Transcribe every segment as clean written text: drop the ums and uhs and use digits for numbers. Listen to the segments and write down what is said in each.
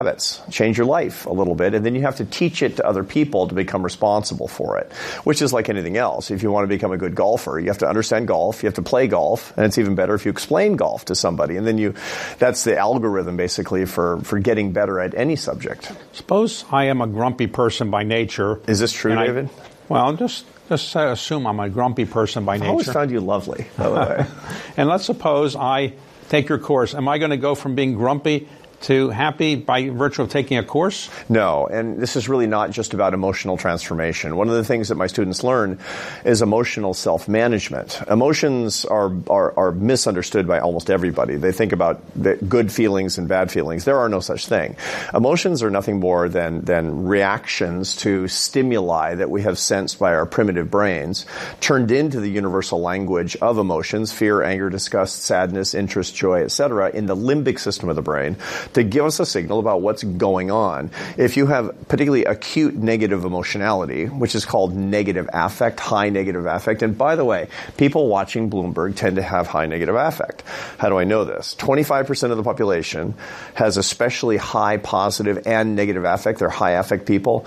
habits, change your life a little bit, and then you have to teach it to other people to become responsible for it, which is like anything else. If you want to become a good golfer, you have to understand golf, you have to play golf, and it's even better if you explain golf to somebody. And then that's the algorithm basically for getting better at any subject. Suppose I am a grumpy person by nature. Is this true, David? Well, just assume I'm a grumpy person by nature. I always found you lovely, by the way. And let's suppose I take your course. Am I going to go from being grumpy to happy by virtue of taking a course? No, and this is really not just about emotional transformation. One of the things that my students learn is emotional self-management. Emotions are misunderstood by almost everybody. They think about the good feelings and bad feelings. There are no such thing. Emotions are nothing more than reactions to stimuli that we have sensed by our primitive brains, turned into the universal language of emotions, fear, anger, disgust, sadness, interest, joy, etc., in the limbic system of the brain, to give us a signal about what's going on. If you have particularly acute negative emotionality, which is called negative affect, high negative affect, and by the way, people watching Bloomberg tend to have high negative affect. How do I know this? 25% of the population has especially high positive and negative affect. They're high affect people.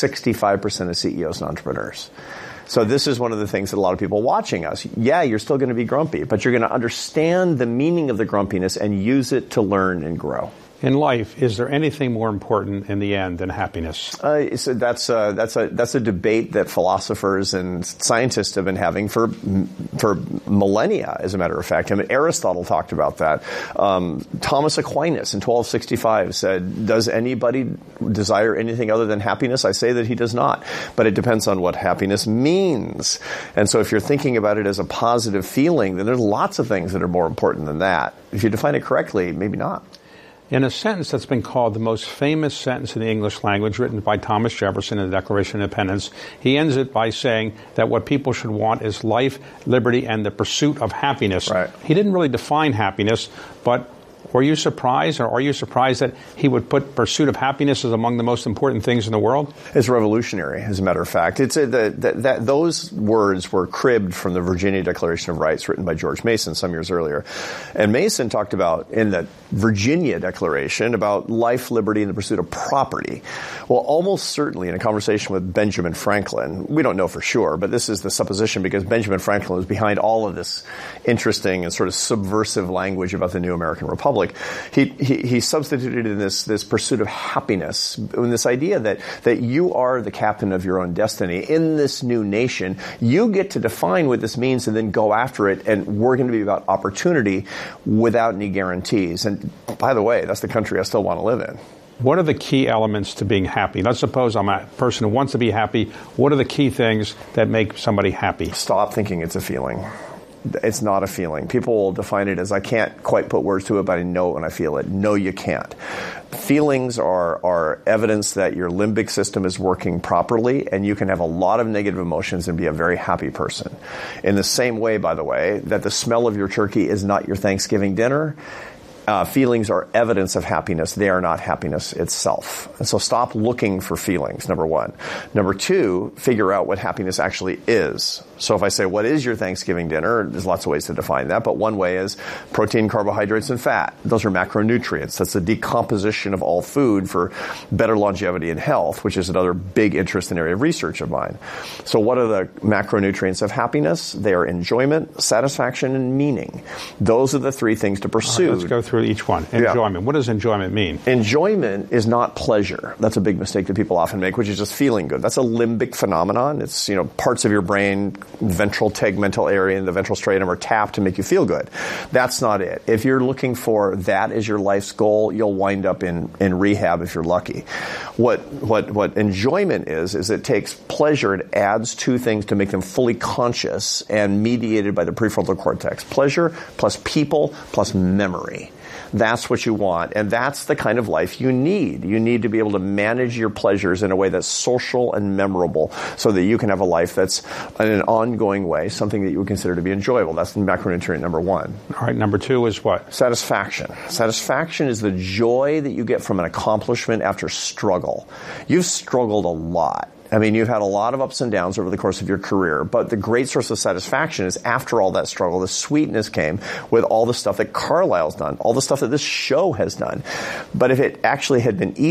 65% of CEOs and entrepreneurs. So this is one of the things that a lot of people watching us, yeah, you're still going to be grumpy, but you're going to understand the meaning of the grumpiness and use it to learn and grow. In life, is there anything more important in the end than happiness? So that's a debate that philosophers and scientists have been having for millennia, as a matter of fact. I mean, Aristotle talked about that. Thomas Aquinas in 1265 said, does anybody desire anything other than happiness? I say that he does not. But it depends on what happiness means. And so if you're thinking about it as a positive feeling, then there's lots of things that are more important than that. If you define it correctly, maybe not. In a sentence that's been called the most famous sentence in the English language, written by Thomas Jefferson in the Declaration of Independence, he ends it by saying that what people should want is life, liberty, and the pursuit of happiness. Right. He didn't really define happiness, but were you surprised, or are you surprised that he would put pursuit of happiness as among the most important things in the world? It's revolutionary, as a matter of fact. It's those words were cribbed from the Virginia Declaration of Rights, written by George Mason some years earlier. And Mason talked about, in the Virginia Declaration, about life, liberty, and the pursuit of property. Well, almost certainly in a conversation with Benjamin Franklin, we don't know for sure, but this is the supposition because Benjamin Franklin was behind all of this interesting and sort of subversive language about the new American Republic. He substituted in this pursuit of happiness, in this idea that you are the captain of your own destiny. In this new nation, you get to define what this means and then go after it, and we're going to be about opportunity without any guarantees. And by the way, that's the country I still want to live in. What are the key elements to being happy? Let's suppose I'm a person who wants to be happy. What are the key things that make somebody happy? Stop thinking it's a feeling. It's not a feeling. People will define it as, I can't quite put words to it, but I know it when I feel it. No, you can't. Feelings are evidence that your limbic system is working properly, and you can have a lot of negative emotions and be a very happy person. In the same way, by the way, that the smell of your turkey is not your Thanksgiving dinner, feelings are evidence of happiness. They are not happiness itself. And so stop looking for feelings, number one. Number two, figure out what happiness actually is. So if I say, what is your Thanksgiving dinner? There's lots of ways to define that, but one way is protein, carbohydrates, and fat. Those are macronutrients. That's the decomposition of all food for better longevity and health, which is another big interest and area of research of mine. So what are the macronutrients of happiness? They are enjoyment, satisfaction, and meaning. Those are the three things to pursue. Right, let's go through each one. Enjoyment. Yeah. What does enjoyment mean? Enjoyment is not pleasure. That's a big mistake that people often make, which is just feeling good. That's a limbic phenomenon. It's, parts of your brain, ventral tegmental area and the ventral striatum are tapped to make you feel good. That's not it. If you're looking for that as your life's goal, you'll wind up in rehab if you're lucky. What enjoyment is it takes pleasure, it adds two things to make them fully conscious and mediated by the prefrontal cortex. Pleasure plus people plus memory. That's what you want, and that's the kind of life you need. You need to be able to manage your pleasures in a way that's social and memorable so that you can have a life that's in an ongoing way, something that you would consider to be enjoyable. That's macronutrient number one. All right, number two is what? Satisfaction. Satisfaction is the joy that you get from an accomplishment after struggle. You've struggled a lot. I mean, you've had a lot of ups and downs over the course of your career, but the great source of satisfaction is after all that struggle, the sweetness came with all the stuff that Carlisle's done, all the stuff that this show has done. But if it actually had been easy,